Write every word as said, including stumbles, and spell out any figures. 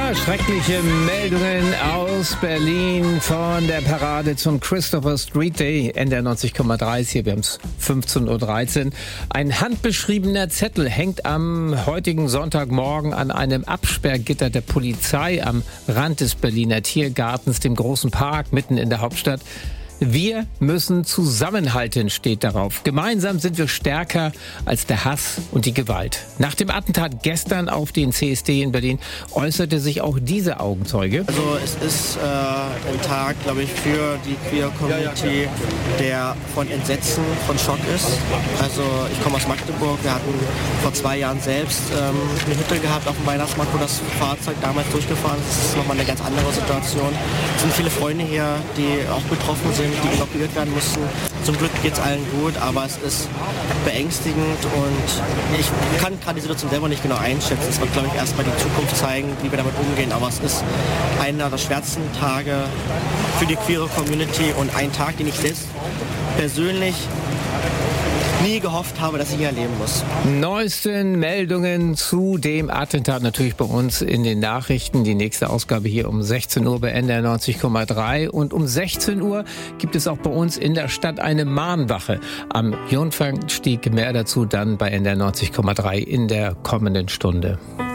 Ja, schreckliche Meldungen aus Berlin von der Parade zum Christopher Street Day. N D R neunzig Komma drei ist hier, wir haben es fünfzehn Uhr dreizehn. Ein handbeschriebener Zettel hängt am heutigen Sonntagmorgen an einem Absperrgitter der Polizei am Rand des Berliner Tiergartens, dem großen Park mitten in der Hauptstadt. Wir müssen zusammenhalten, steht darauf. Gemeinsam sind wir stärker als der Hass und die Gewalt. Nach dem Attentat gestern auf den C S D in Berlin äußerte sich auch dieser Augenzeuge. Also es ist äh, ein Tag, glaube ich, für die Queer-Community, der von Entsetzen, von Schock ist. Also ich komme aus Magdeburg, wir hatten vor zwei Jahren selbst ähm, eine Hütte gehabt auf dem Weihnachtsmarkt, wo das Fahrzeug damals durchgefahren ist. Das ist nochmal eine ganz andere Situation. Es sind viele Freunde hier, die auch betroffen sind, die evakuiert werden mussten. Zum Glück geht es allen gut, aber es ist beängstigend und ich kann gerade die Situation selber nicht genau einschätzen. Es wird, glaube ich, erst mal die Zukunft zeigen, wie wir damit umgehen, aber es ist einer der schwersten Tage für die queere Community und ein Tag, den ich selbst persönlich nie gehofft habe, dass ich ihn erleben muss. Neuesten Meldungen zu dem Attentat natürlich bei uns in den Nachrichten. Die nächste Ausgabe hier um sechzehn Uhr bei N D R neunzig Komma drei. Und um sechzehn Uhr gibt es auch bei uns in der Stadt eine Mahnwache am Jungfernstieg. Mehr dazu dann bei N D R neunzig Komma drei in der kommenden Stunde.